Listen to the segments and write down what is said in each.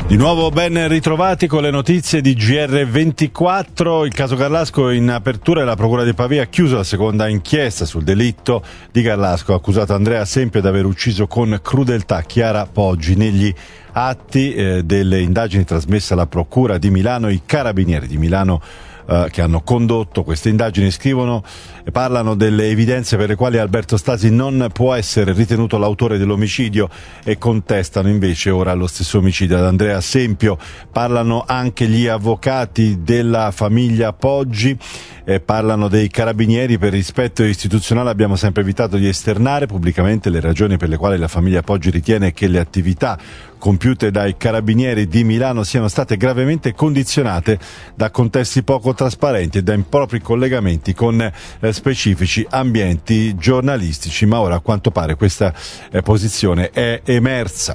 Di nuovo ben ritrovati con le notizie di GR24. Il caso Garlasco in apertura e la Procura di Pavia ha chiuso la seconda inchiesta sul delitto di Garlasco. Ha accusato Andrea Sempio di aver ucciso con crudeltà Chiara Poggi. Negli atti delle indagini trasmesse alla Procura di Milano, i carabinieri di Milano che hanno condotto queste indagini scrivono e parlano delle evidenze per le quali Alberto Stasi non può essere ritenuto l'autore dell'omicidio e contestano invece ora lo stesso omicidio ad Andrea Sempio. Parlano anche gli avvocati della famiglia Poggi e parlano dei carabinieri. Per rispetto istituzionale abbiamo sempre evitato di esternare pubblicamente le ragioni per le quali la famiglia Poggi ritiene che le attività compiute dai carabinieri di Milano siano state gravemente condizionate da contesti poco trasparenti e da impropri collegamenti con specifici ambienti giornalistici, ma ora a quanto pare questa posizione è emersa.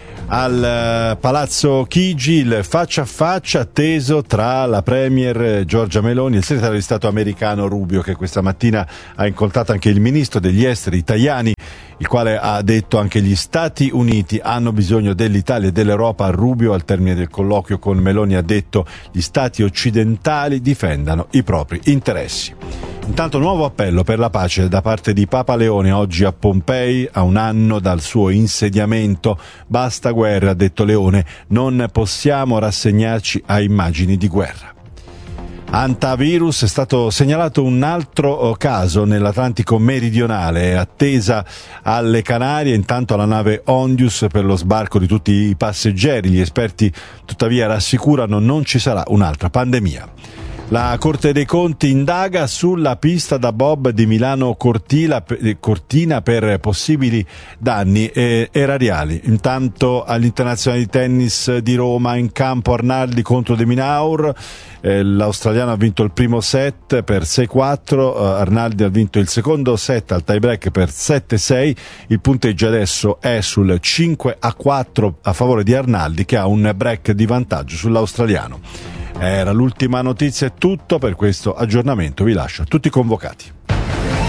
Al Palazzo Chigi il faccia a faccia atteso tra la premier Giorgia Meloni e il segretario di Stato americano Rubio, che questa mattina ha incontrato anche il ministro degli esteri Tajani, il quale ha detto anche gli Stati Uniti hanno bisogno dell'Italia e dell'Europa. Rubio al termine del colloquio con Meloni ha detto gli Stati occidentali difendano i propri interessi. Intanto nuovo appello per la pace da parte di Papa Leone oggi a Pompei, a un anno dal suo insediamento. Basta guerra, ha detto Leone, non possiamo rassegnarci a immagini di guerra. Antavirus, è stato segnalato un altro caso nell'Atlantico meridionale, attesa alle Canarie intanto la nave Ondius per lo sbarco di tutti i passeggeri. Gli esperti tuttavia rassicurano non ci sarà un'altra pandemia. La Corte dei Conti indaga sulla pista da bob di Milano Cortina per possibili danni erariali. Intanto all'Internazionale di tennis di Roma in campo Arnaldi contro De Minaur. L'australiano ha vinto il primo set per 6-4, Arnaldi ha vinto il secondo set al tiebreak per 7-6. Il punteggio adesso è sul 5-4 a favore di Arnaldi, che ha un break di vantaggio sull'australiano. Era l'ultima notizia, è tutto per questo aggiornamento, vi lascio a tutti i convocati.